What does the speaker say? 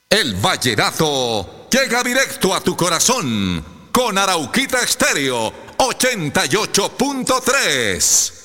El vallenato llega directo a tu corazón con Arauquita Estéreo 88.3.